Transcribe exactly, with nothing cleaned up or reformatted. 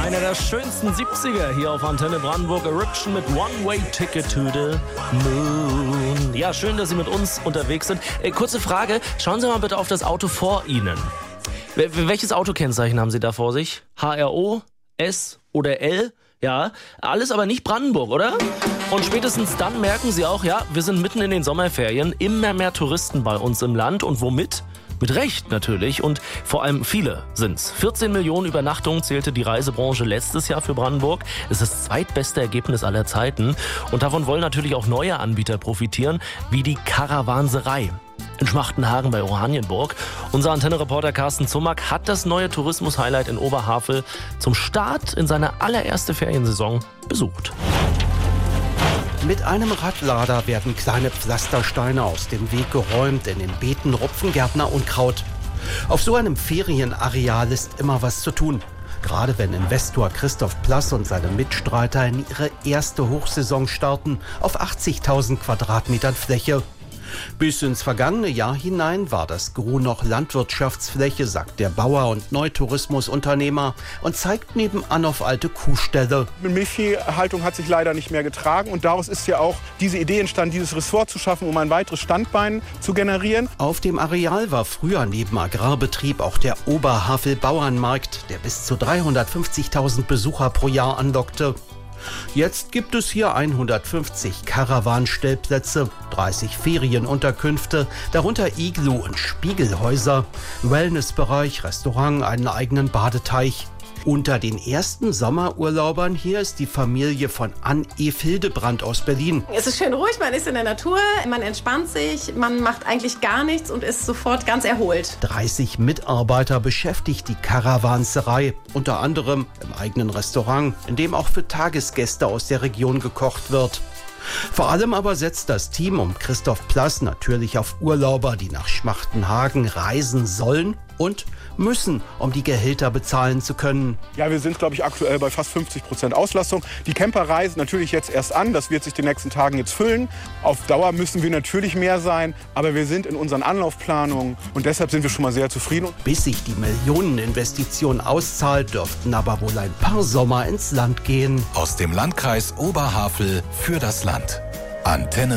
Einer der schönsten siebziger hier auf Antenne Brandenburg. Eruption mit One-Way Ticket to the Moon. Ja, schön, dass Sie mit uns unterwegs sind. Äh, kurze Frage, schauen Sie mal bitte auf das Auto vor Ihnen. W- welches Autokennzeichen haben Sie da vor sich? H R O, S oder L? Ja, alles aber nicht Brandenburg, oder? Und spätestens dann merken Sie auch, ja, wir sind mitten in den Sommerferien, immer mehr Touristen bei uns im Land. Und womit? Mit Recht natürlich, und vor allem viele sind's. vierzehn Millionen Übernachtungen zählte die Reisebranche letztes Jahr für Brandenburg. Das ist das zweitbeste Ergebnis aller Zeiten. Und davon wollen natürlich auch neue Anbieter profitieren, wie die Karawanserei in Schmachtenhagen bei Oranienburg. Unser Antenne-Reporter Carsten Zummack hat das neue Tourismus-Highlight in Oberhavel zum Start in seine allererste Feriensaison besucht. Mit einem Radlader werden kleine Pflastersteine aus dem Weg geräumt. In den Beeten rupfen Gärtner Unkraut. Auf so einem Ferienareal ist immer was zu tun. Gerade wenn Investor Christoph Plass und seine Mitstreiter in ihre erste Hochsaison starten, auf achtzigtausend Quadratmetern Fläche. Bis ins vergangene Jahr hinein war das Gros noch Landwirtschaftsfläche, sagt der Bauer und Neutourismusunternehmer und zeigt nebenan auf alte Kuhställe. Die Milchviehhaltung hat sich leider nicht mehr getragen und daraus ist ja auch diese Idee entstanden, dieses Ressort zu schaffen, um ein weiteres Standbein zu generieren. Auf dem Areal war früher neben Agrarbetrieb auch der Oberhavel Bauernmarkt, der bis zu dreihundertfünfzigtausend Besucher pro Jahr anlockte. Jetzt gibt es hier hundertfünfzig Karawanstellplätze, dreißig Ferienunterkünfte, darunter Iglu- und Spiegelhäuser, Wellnessbereich, Restaurant, einen eigenen Badeteich. Unter den ersten Sommerurlaubern hier ist die Familie von Ann-Eve Hildebrand aus Berlin. Es ist schön ruhig, man ist in der Natur, man entspannt sich, man macht eigentlich gar nichts und ist sofort ganz erholt. dreißig Mitarbeiter beschäftigt die Karawanserei, unter anderem im eigenen Restaurant, in dem auch für Tagesgäste aus der Region gekocht wird. Vor allem aber setzt das Team um Christoph Plass natürlich auf Urlauber, die nach Schmachtenhagen reisen sollen und müssen, um die Gehälter bezahlen zu können. Ja, wir sind, glaube ich, aktuell bei fast fünfzig Prozent Auslastung. Die Camper reisen natürlich jetzt erst an. Das wird sich den nächsten Tagen jetzt füllen. Auf Dauer müssen wir natürlich mehr sein, aber wir sind in unseren Anlaufplanungen und deshalb sind wir schon mal sehr zufrieden. Bis sich die Millioneninvestition auszahlt, dürften aber wohl ein paar Sommer ins Land gehen. Aus dem Landkreis Oberhavel für das Land. Antenne